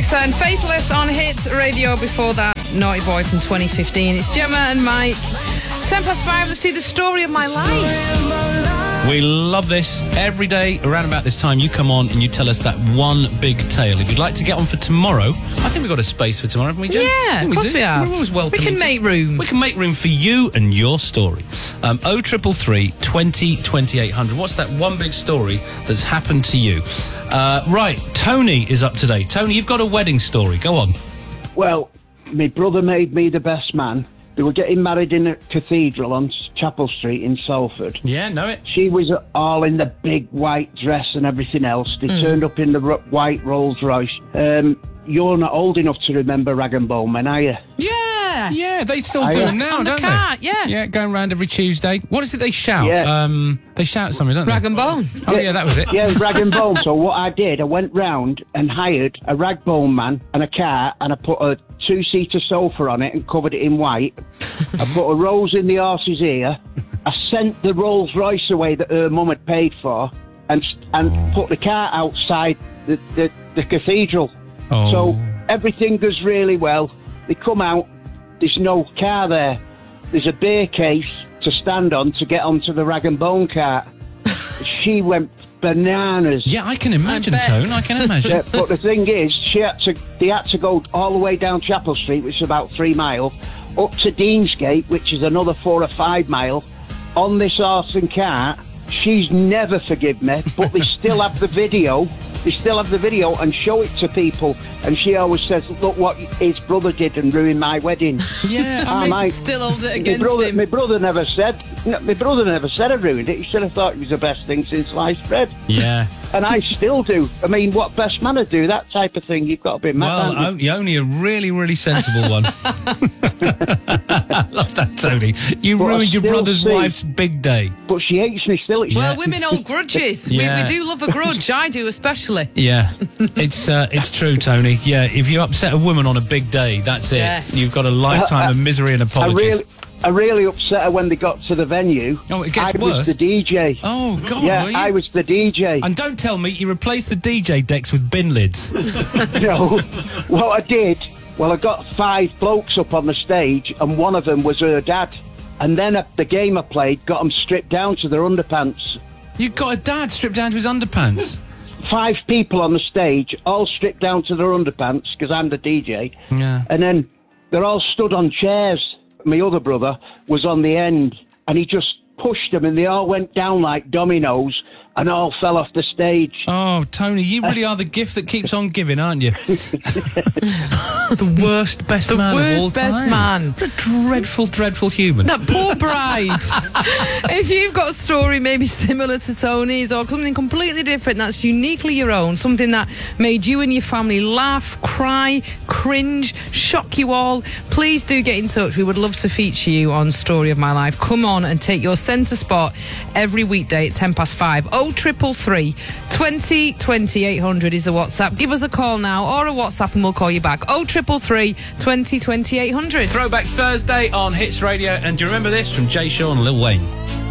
Alexa and Faithless on Hits Radio. Before that, Naughty Boy from 2015. It's Gemma and Mike. 5:10, let's do the story of my life. We love this. Every day around about this time you come on and you tell us that one big tale. If you'd like to get on for tomorrow, I think we've got a space for tomorrow, haven't we, Jen? Yeah, of course we have. We're always welcome. We can make room. We can make room for you and your story. 0333 20 2800. What's that one big story that's happened to you? Right, Tony is up today. Tony, you've got a wedding story. Go on. Well, my brother made me the best man. They were getting married in a cathedral on Chapel Street in Salford. Yeah, know it. She was all in the big white dress and everything else. They turned up in the white Rolls Royce. You're not old enough to remember Rag and Bone Men, are you? Yeah. Yeah, they still do them now, On the don't cart, they? yeah. Yeah, going round every Tuesday. What is it they shout? Yeah. They shout something, don't they? Rag and Bone. Oh, yeah, that was it. Yeah, Rag and Bone. So what I did, I went round and hired a rag bone man and a car, and I put a two-seater sofa on it and covered it in white. I put a rose in the horse's ear. I sent the Rolls Royce away that her mum had paid for, and put the car outside the cathedral. Oh. So everything goes really well. They come out. There's no car there. There's a beer case to stand on to get onto the Rag and Bone cart. She went bananas. Yeah, I can imagine, I bet. Tone. I can imagine. Yeah, but the thing is, they had to go all the way down Chapel Street, which is about 3 miles, up to Deansgate, which is another 4 or 5 miles, on this horse and cart. She's never forgiven me, but they still have the video. They still have the video and show it to people. And she always says, look what his brother did and ruined my wedding. Yeah, I mean, Still hold it against him. My brother never said I ruined it. He should have thought it was the best thing since sliced bread. Yeah. And I still do. I mean, what best man would do? That type of thing. You've got to be mad. Well, only a really, really sensible one. I love that, Tony. You But ruined I your still brother's see- wife's big day. But she hates me still. Well, women hold grudges. Yeah. We do love a grudge. I do especially. Yeah, it's true, Tony. Yeah, if you upset a woman on a big day, that's it. Yes. You've got a lifetime of misery and apologies. I really upset her when they got to the venue. Oh, it gets I worse. was the DJ. Oh, God, Yeah, were you? I was the DJ. And don't tell me you replaced the DJ decks with bin lids. No, what I did, I got 5 blokes up on the stage, and one of them was her dad. And then the game I played got them stripped down to their underpants. You got a dad stripped down to his underpants. 5 people on the stage, all stripped down to their underpants, because I'm the DJ. Yeah. And then they're all stood on chairs. My other brother was on the end, and he just pushed them, and they all went down like dominoes and all fell off the stage. Oh, Tony, you really are the gift that keeps on giving, aren't you? The worst best man of all worst best time. man. What a dreadful, dreadful human. That poor bride. If you've got a story maybe similar to Tony's or something completely different that's uniquely your own, something that made you and your family laugh, cry, cringe, shock you all, please do get in touch. We would love to feature you on Story of My Life. Come on and take your centre spot every weekday at 5:10. 0333 20 2800 is the WhatsApp. Give us a call now or a WhatsApp and we'll call you back. 0333 20 2800. Throwback Thursday on Hits Radio. And do you remember this from Jay Sean and Lil Wayne?